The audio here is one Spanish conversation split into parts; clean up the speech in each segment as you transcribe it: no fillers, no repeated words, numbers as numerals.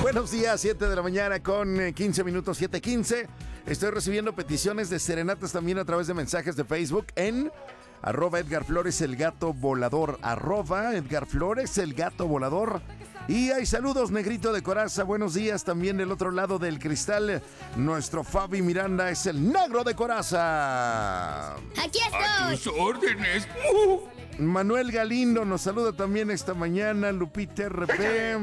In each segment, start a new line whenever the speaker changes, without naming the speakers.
Buenos días, 7 de la mañana con 15 minutos, 7:15. Estoy recibiendo peticiones de serenatas también a través de mensajes de Facebook en @Edgar Flores el Gato Volador, @Edgar Flores el Gato Volador. Y hay saludos, Negrito de Coraza, buenos días. También del otro lado del cristal, nuestro Fabi Miranda es el Negro de Coraza.
¡Aquí
¡A
estoy!
tus órdenes!
Manuel Galindo nos saluda también esta mañana. Lupita RP,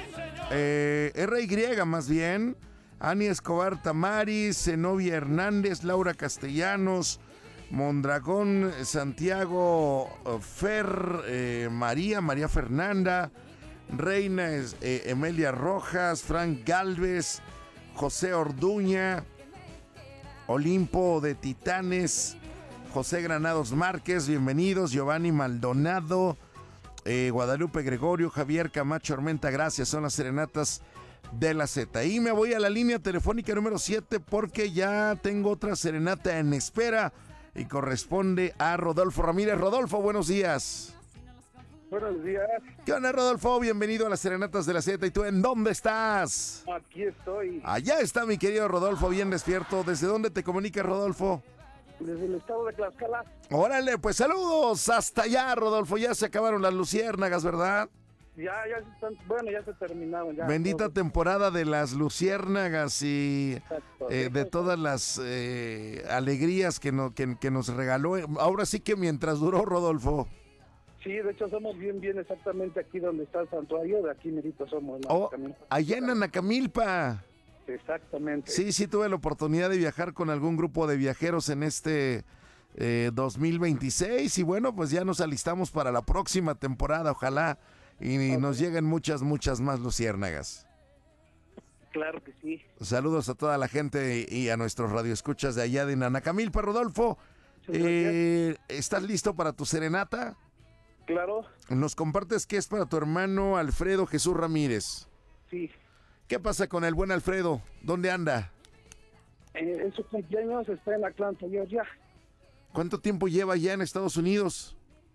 RY más bien. Ani Escobar Tamaris, Zenobia Hernández, Laura Castellanos, Mondragón, Santiago Fer, María Fernanda, Reina Emelia Rojas, Frank Galvez, José Orduña, Olimpo de Titanes, José Granados Márquez, bienvenidos, Giovanni Maldonado, Guadalupe Gregorio, Javier Camacho Armenta, gracias, son las serenatas de la Z. Y me voy a la línea telefónica número 7 porque ya tengo otra serenata en espera y corresponde a Rodolfo Ramírez. Rodolfo, buenos días.
Buenos días,
¿Qué onda, Rodolfo? Bienvenido a las serenatas de la Z. ¿Y tú en dónde estás?
aquí estoy,
Allá está mi querido Rodolfo, bien despierto. ¿Desde dónde te comunicas, Rodolfo?
desde el estado de Tlaxcala.
Órale, pues saludos hasta allá, Rodolfo. Ya se acabaron las luciérnagas, ¿verdad?
Ya se están, bueno, ya se terminaron. Ya,
Bendita
todo.
temporada de las luciérnagas y
Exacto.
de todas las alegrías que nos regaló. Ahora sí que mientras duró, Rodolfo.
Sí, de hecho somos bien exactamente aquí donde está el santuario, de aquí merito somos. ¿no?
Oh,
También.
allá en Anacamilpa.
Exactamente.
Sí, tuve la oportunidad de viajar con algún grupo de viajeros en este 2026 y bueno, pues ya nos alistamos para la próxima temporada, ojalá y nos lleguen muchas más luciérnagas.
Claro que sí.
Saludos a toda la gente y a nuestros radioescuchas de allá de Nanacamilpa. Rodolfo, ¿estás listo para tu serenata?
Claro,
Nos compartes que es para tu hermano Alfredo Jesús Ramírez.
sí.
¿Qué pasa con el buen Alfredo? ¿Dónde anda?
En su cumpleaños está en Atlanta, Georgia.
¿Cuánto tiempo lleva ya en Estados Unidos?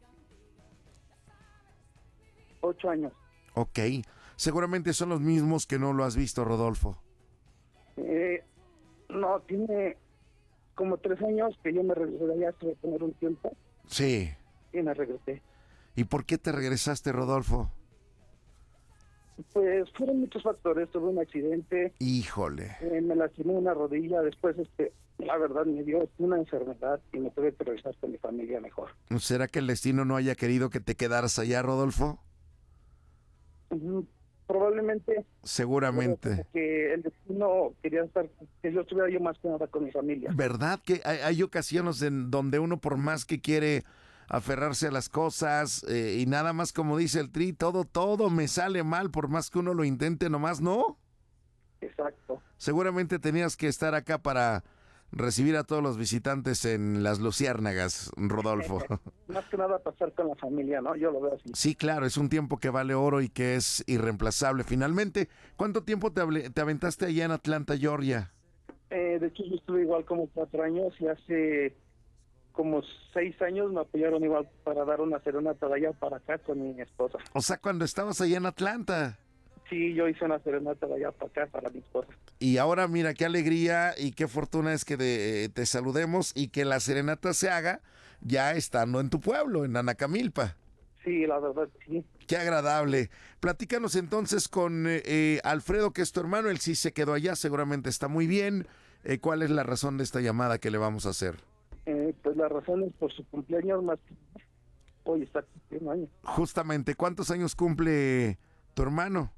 8 años.
Ok, seguramente son los mismos que no lo has visto, Rodolfo.
No, tiene como 3 años que yo me regresé de allá, estuve a tener un tiempo
Sí.
y me regresé.
¿Y por qué te regresaste, Rodolfo?
Pues fueron muchos factores, tuve un accidente,
Híjole.
me lastimé una rodilla, después la verdad me dio una enfermedad y me tuve que regresar con mi familia mejor.
¿Será que el destino no haya querido que te quedaras allá, Rodolfo?
Probablemente.
Seguramente.
Que el destino quería estar, que yo estuviera yo más que nada con mi familia.
¿Verdad que hay ocasiones en donde uno por más que quiere aferrarse a las cosas y nada más como dice el Tri, todo me sale mal por más que uno lo intente, nomás no?
Exacto.
Seguramente tenías que estar acá para recibir a todos los visitantes en las luciérnagas, Rodolfo.
Más que nada pasar con la familia, ¿no? Yo lo veo así.
Sí, claro, es un tiempo que vale oro y que es irreemplazable. Finalmente, ¿cuánto tiempo te aventaste allá en Atlanta, Georgia?
De hecho, yo estuve igual como 4 años y hace como 6 años me apoyaron igual para dar una serenata de allá para acá con mi esposa.
O sea, cuando estabas allá en Atlanta.
Sí, yo hice una serenata de allá para acá para mi esposa.
Y ahora mira qué alegría y qué fortuna es que te saludemos y que la serenata se haga ya estando en tu pueblo, en Anacamilpa.
Sí, la verdad, sí.
Qué agradable. Platícanos entonces con Alfredo, que es tu hermano. Él sí se quedó allá, seguramente está muy bien. ¿Cuál es la razón de esta llamada que le vamos a hacer?
Pues la razón es por su cumpleaños, más que hoy está cumpliendo años.
Justamente, ¿cuántos años cumple tu hermano?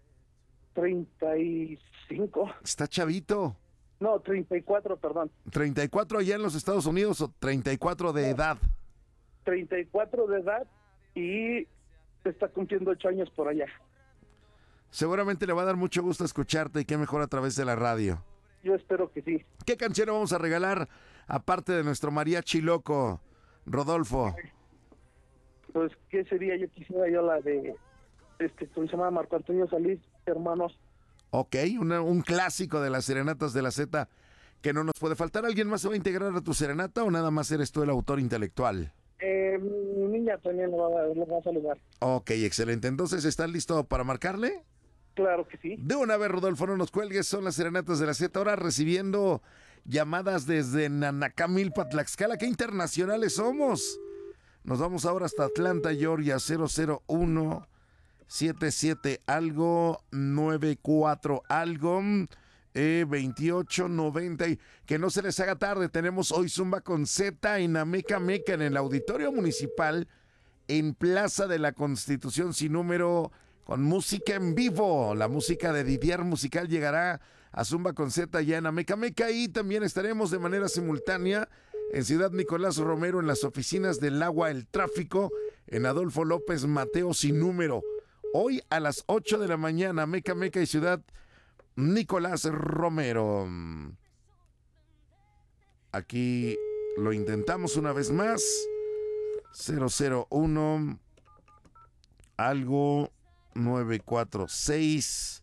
35.
Está chavito.
No, 34, perdón.
34 allá en los Estados Unidos o 34 de edad.
34 de edad y está cumpliendo 8 años por allá.
Seguramente le va a dar mucho gusto escucharte y qué mejor a través de la radio.
Yo espero que sí.
¿Qué canción vamos a regalar aparte de nuestro mariachi loco, Rodolfo?
Pues, ¿qué sería? Yo quisiera la de, ¿cómo se llama? Marco Antonio Solís, Hermanos.
Ok, un clásico de las serenatas de la Z que no nos puede faltar. ¿Alguien más se va a integrar a tu serenata o nada más eres tú el autor intelectual?
Mi niña también lo va a saludar.
Ok, excelente. Entonces, ¿estás listo para marcarle?
Claro que sí.
De una vez, Rodolfo, no nos cuelgues, son las serenatas de la Z, ahora recibiendo llamadas desde Nanacamilpa, Tlaxcala. ¡Qué internacionales somos! Nos vamos ahora hasta Atlanta, Georgia, 00177 algo, 94 algo, 2890. Y que no se les haga tarde, tenemos hoy Zumba con Z en Ameca Meca, en el Auditorio Municipal, en Plaza de la Constitución sin número, con música en vivo. La música de Didier Musical llegará a Zumba con Z ya en Ameca Meca, y también estaremos de manera simultánea en Ciudad Nicolás Romero, en las oficinas del Agua, el Tráfico, en Adolfo López Mateo sin número. Hoy a las 8 de la mañana, Ameca Meca y Ciudad Nicolás Romero. Aquí lo intentamos una vez más. 001 algo 946.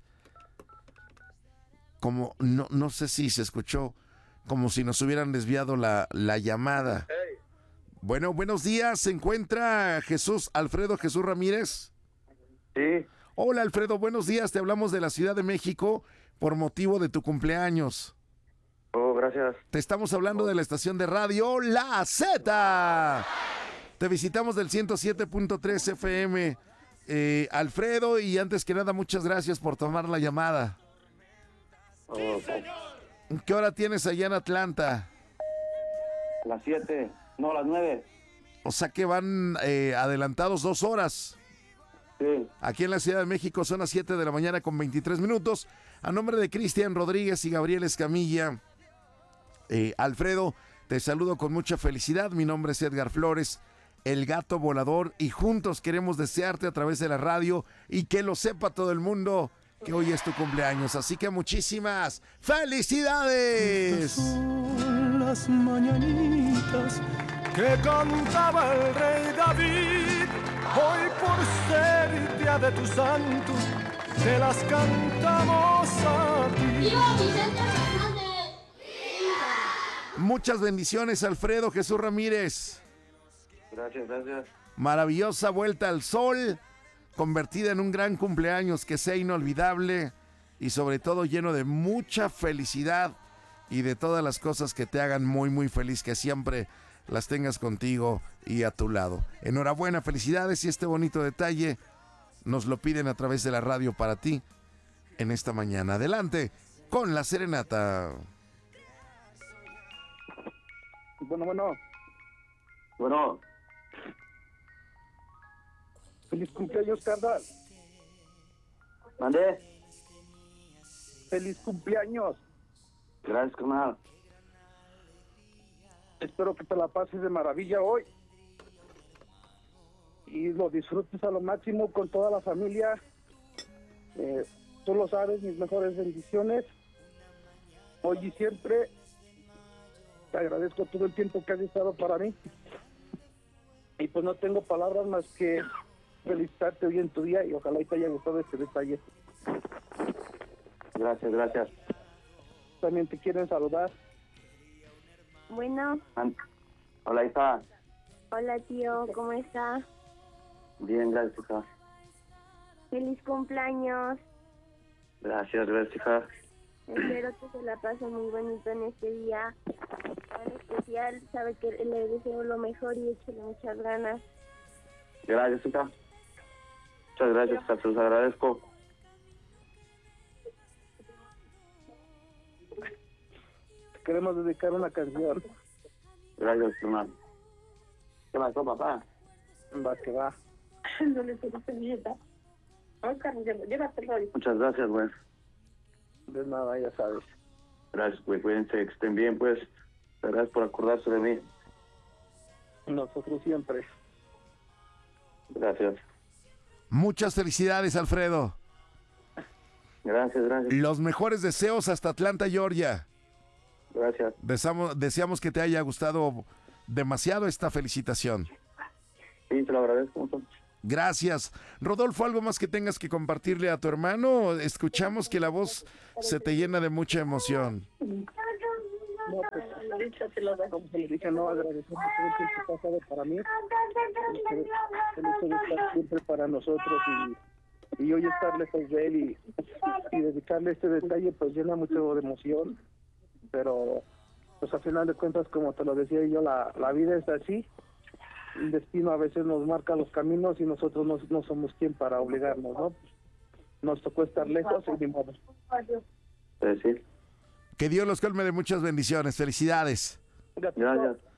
Como no sé si se escuchó como si nos hubieran desviado la llamada.
Hey.
Bueno, buenos días. ¿Se encuentra Alfredo Jesús Ramírez?
Sí.
Hola, Alfredo, buenos días. Te hablamos de la Ciudad de México por motivo de tu cumpleaños.
Oh, gracias.
Te estamos hablando de la estación de radio La Z. Te visitamos del 107.3 FM. Alfredo, y antes que nada, muchas gracias por tomar la llamada.
Oh,
¿Qué hora tienes allá en Atlanta?
las 7, no, las 9.
O sea que van adelantados 2 horas.
Sí.
Aquí en la Ciudad de México son las 7 de la mañana con 23 minutos. A nombre de Cristian Rodríguez y Gabriel Escamilla, Alfredo, te saludo con mucha felicidad. Mi nombre es Edgar Flores, el gato volador, y juntos queremos desearte a través de la radio y que lo sepa todo el mundo que hoy es tu cumpleaños. Así que muchísimas felicidades.
Son las mañanitas que cantaba el rey David. Hoy por ser día de tu santo, te las cantamos a ti.
¡Viva Vicente Fernández!
Muchas bendiciones, Alfredo Jesús Ramírez.
Gracias, gracias.
Maravillosa vuelta al sol, convertida en un gran cumpleaños que sea inolvidable y sobre todo lleno de mucha felicidad y de todas las cosas que te hagan muy muy feliz, que siempre las tengas contigo y a tu lado. Enhorabuena, felicidades, y este bonito detalle nos lo piden a través de la radio para ti en esta mañana. Adelante con la serenata.
Bueno. Feliz cumpleaños, carnal.
¿Mandé?
Feliz cumpleaños.
Gracias, carnal.
Espero que te la pases de maravilla hoy y lo disfrutes a lo máximo con toda la familia. Tú lo sabes, mis mejores bendiciones hoy y siempre. Te agradezco todo el tiempo que has estado para mí, y pues no tengo palabras más que felicitarte hoy en tu día, y ojalá y te haya gustado este detalle.
Gracias.
También te quieren saludar.
Bueno,
Hola, hija.
hola tío, ¿cómo está?
Bien, gracias, hija.
Feliz cumpleaños.
Gracias, hija.
Espero que se la pase muy bonito en este día tan especial. Sabe que le deseo lo mejor y échale muchas ganas.
Gracias, hija. Muchas gracias, hija. Te los agradezco.
Queremos dedicar una canción.
Gracias, hermano. ¿Qué pasó, papá?
Va que va.
No le pido servilleta. Oscar, llévatelo.
Muchas gracias, güey.
De nada, ya sabes.
Gracias, güey. Cuídense, que estén bien, pues. Gracias por acordarse de mí.
Nosotros siempre.
Gracias.
Muchas felicidades, Alfredo.
Gracias.
Los mejores deseos hasta Atlanta, Georgia.
Gracias.
Deseamos que te haya gustado demasiado esta felicitación.
Sí, te lo agradezco mucho.
Gracias. Rodolfo, ¿algo más que tengas que compartirle a tu hermano? Escuchamos que la voz se te llena de mucha emoción.
No, pues, como se le dije, no, agradecer todo el tiempo pasado para mí. El hecho de estar siempre para nosotros, y y hoy estar lejos de él y dedicarle este detalle pues llena mucho de emoción, pero pues al final de cuentas, como te lo decía yo, la vida es así, el destino a veces nos marca los caminos y nosotros no somos quien para obligarnos, ¿no? Nos tocó estar lejos y ni modo.
Sí.
Que Dios los colme de muchas bendiciones. Felicidades.
Gracias.
Gracias.